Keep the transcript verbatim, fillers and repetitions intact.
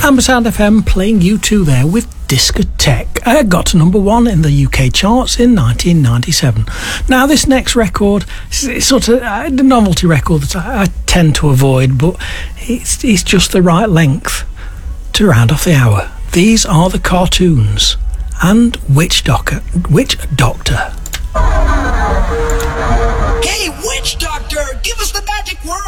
Ampersand F M playing U two there with Discotheque. I got to number one in the U K charts in nineteen ninety-seven. Now this next record is sort of a novelty record that I, I tend to avoid, but it's, it's just the right length to round off the hour. These are the Cartoons and Witch Doctor. Witch Doctor. Hey, Witch Doctor, give us the magic word.